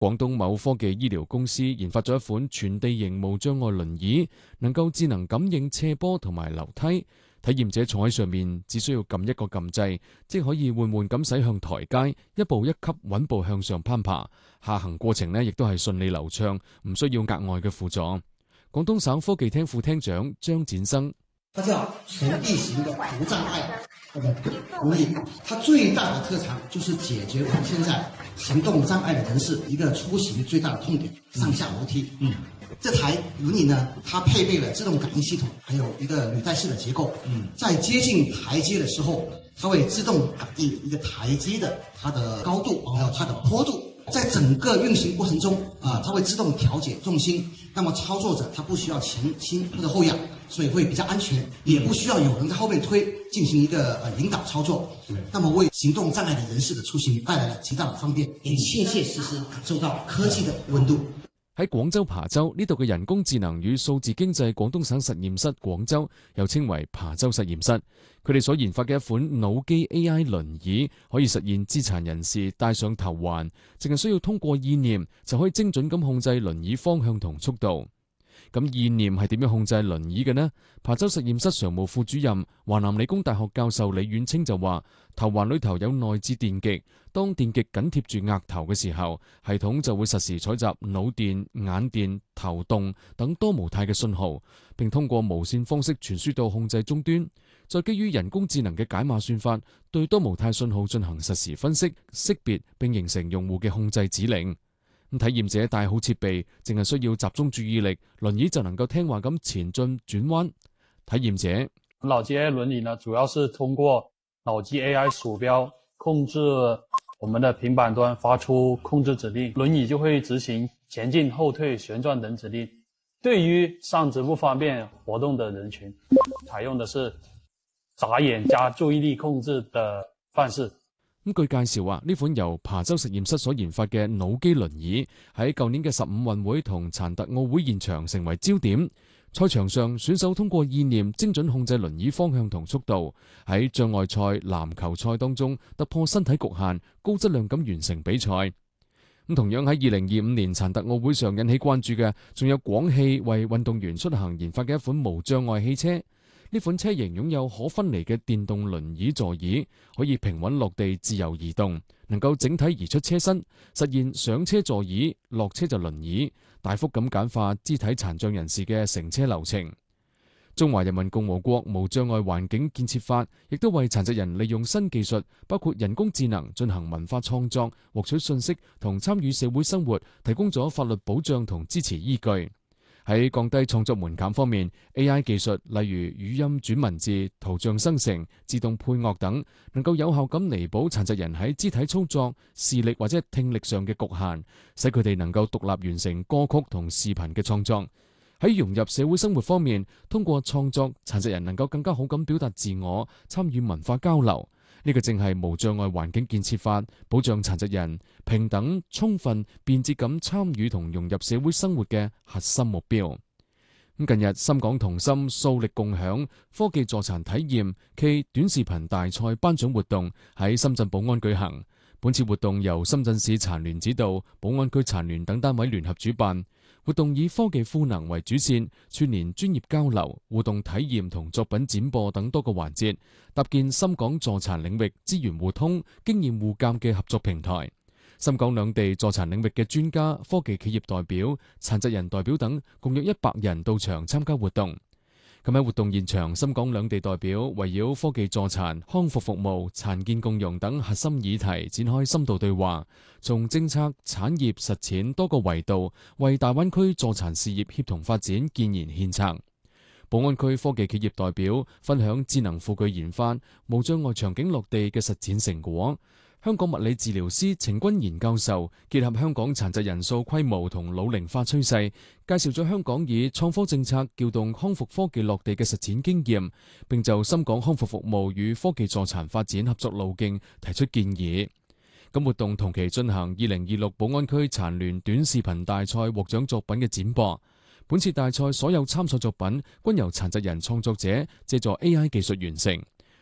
廣東某科技醫療公司研發咗一款全地形無障礙輪椅，能夠智能感應斜坡同埋樓梯，體驗者坐喺上面只需要撳一個撳掣，即可以緩緩咁駛向台階，一步一級穩步向上攀爬。下行過程呢亦都係順利流暢，唔需要額外嘅輔助。廣東省科技廳副廳長張展生： 它叫全地形的無障礙輪椅，它最大的特長就是解決我們現在行動障礙的人士一個出行最大的痛點，上下樓梯。這台輪椅呢，它配備了自動感應系統，還有一個履帶式的結構。在接近台階的時候，它會自動感應一個台階的它的高度，還有它的坡度。在整個運行過程中，它會自動調節重心，那麼操作者他不需要前傾或者後仰，所以會比較安全，也不需要有人在後面推進行一個引導操作。那麼為行動障礙的人士的出行帶來了極大的方便，也切切實實感受到科技的溫度。 喺廣州琶洲呢度嘅人工智能與數字經濟廣東省實驗室廣州，又稱為琶洲實驗室，佢哋所研發嘅一款腦機 AI 輪椅，可以實現肢殘人士戴上頭環，淨係需要通過意念就可以精準咁控制輪椅方向同速度。咁意念係點樣控制輪椅嘅呢？琶洲實驗室常務副主任、華南理工大學教授李遠清就話：頭環裏頭有內置電極，當電極緊貼住額頭嘅時候，系統就會實時採集腦電、眼電、頭動等多模態嘅信號，並通過無線方式傳輸到控制終端，再基於人工智能嘅解碼算法，對多模態信號進行實時分析、識別，並形成用戶嘅控制指令。體驗者帶好設備，淨係需要集中注意力，輪椅就能夠聽話咁前進轉彎。體驗者： 腦機 AI 輪椅呢，主要是通過腦機 AI 鼠標控制我們的平板端發出控制指令，輪椅就會執行前進、後退、旋轉等指令。對於上肢不方便活動的人群，採用的是眨眼加注意力控制的方式。 咁據介紹話，呢款由琶洲實驗室所研發嘅腦機輪椅喺舊年嘅15運會同殘特奧會現場成為焦點。賽場上，選手通過意念精準控制輪椅方向同速度，喺障礙賽、籃球賽當中突破身體局限，高質量咁完成比賽。咁同樣喺2025年殘特奧會上引起關注嘅，仲有廣汽為運動員出行研發嘅一款無障礙汽車。呢款車型擁有可分離嘅電動輪椅座椅，可以平穩落地自由移動，能夠整體移出車身，實現上車座椅，落車就輪椅，大幅咁簡化肢體殘障人士嘅乘車流程。中華人民共和國無障礙環境建設法亦都為殘疾人利用新技術，包括人工智能進行文化創作、獲取信息同參與社會生活，提供咗法律保障同支持依據。喺降低創作門檻方面 ，AI 技術例如語音轉文字、圖像生成、自動配樂等，能夠有效咁彌補殘疾人喺肢體操作、視力或者聽力上嘅局限，使佢哋能夠獨立完成歌曲同視頻嘅創作。喺融入社會生活方面，通過創作，殘疾人能夠更加好咁表達自我，參與文化交流。呢個正係無障礙環境建設法保障殘疾人平等、充分、便捷咁參與同融入社會生活嘅核心目標。近日，深港同心數力共享科技助殘體驗暨短視頻大賽頒獎活動喺深圳寶安舉行。本次活動由深圳市殘聯指導，寶安區殘聯等單位聯合主辦。活動以科技賦能為主線，串聯專業交流、互動體驗同作品展播等多個環節，搭建深港助殘領域資源互通、經驗互鑑嘅合作平台。深港兩地助殘領域嘅專家、科技企業代表、殘疾人代表等共約100人到場參加活動。咁喺活動現場，深港兩地代表圍繞科技助殘、康復服務、殘健共融等核心議題展開深度對話，從政策、產業、實踐多個維度，為大灣區助殘事業協同發展建言獻策。寶安區科技企業代表分享智能輔具研發、無障礙場景落地嘅實踐成果。香港物理治療師程君賢教授結合香港殘疾人數規模同老齡化趨勢，介紹咗香港以創科政策撬動康復科技落地嘅實踐經驗，並就深港康復服務與科技助殘發展合作路徑提出建議。咁活動同期進行2026寶安區殘聯短視頻大賽獲獎作品嘅展播。本次大賽所有參賽作品均由殘疾人創作者借助 AI 技術完成。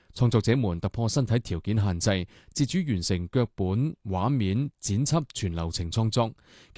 創作者們突破身體條件限制，自主完成腳本、畫面、剪輯全流程創作。